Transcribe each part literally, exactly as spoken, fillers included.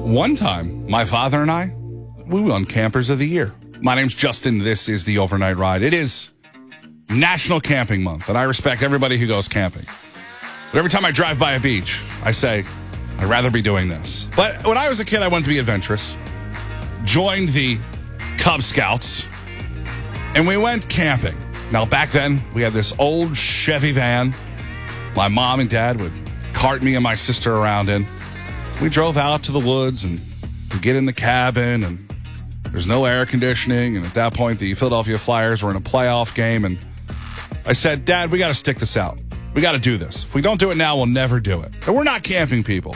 one time, my father and I, we won Campers of the Year. My name's Justin. This is the Overnight Ride. It is National Camping Month, and I respect everybody who goes camping. But every time I drive by a beach, I say, I'd rather be doing this. But when I was a kid, I wanted to be adventurous. Joined the Cub Scouts, and we went camping. Now, back then, we had this old Chevy van my mom and dad would cart me and my sister around in. We drove out to the woods and we get in the cabin, and there's no air conditioning. And at that point, the Philadelphia Flyers were in a playoff game. And I said, Dad, we got to stick this out. We got to do this. If we don't do it now, we'll never do it. And we're not camping people.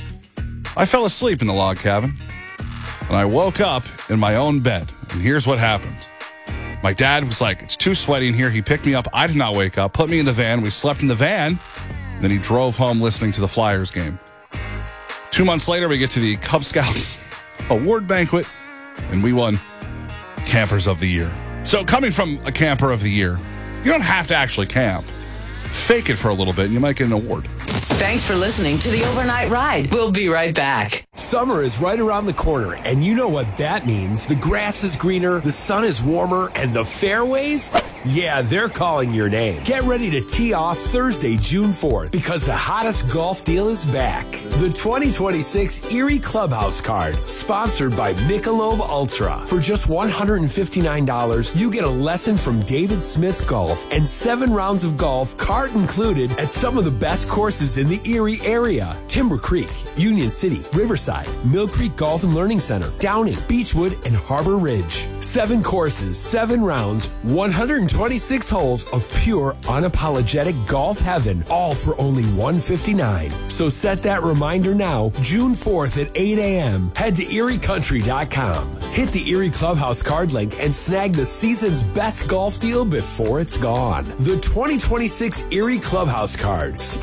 I fell asleep in the log cabin, and I woke up in my own bed. And here's what happened. My dad was like, it's too sweaty in here. He picked me up. I did not wake up, put me in the van. We slept in the van. And then he drove home listening to the Flyers game. Two months later, we get to the Cub Scouts award banquet, and we won Campers of the Year. So coming from a Camper of the Year, you don't have to actually camp. Fake it for a little bit, and you might get an award. Thanks for listening to the Overnight Ride. We'll be right back. Summer is right around the corner, and you know what that means. The grass is greener, the sun is warmer, and the fairways? Yeah, they're calling your name. Get ready to tee off Thursday, June fourth, because the hottest golf deal is back. The twenty twenty-six Erie Clubhouse Card, sponsored by Michelob Ultra. For just one hundred fifty-nine dollars, you get a lesson from David Smith Golf and seven rounds of golf, cart included, at some of the best courses in the Erie area. Timber Creek, Union City, Riverside, Mill Creek Golf and Learning Center, Downing, Beechwood, and Harbor Ridge. Seven courses, seven rounds, one hundred twenty-six holes of pure, unapologetic golf heaven, all for only one hundred fifty-nine dollars. So set that reminder now, June fourth at eight a.m. Head to erie country dot com. Hit the Erie Clubhouse card link and snag the season's best golf deal before it's gone. The twenty twenty-six Erie Clubhouse Card,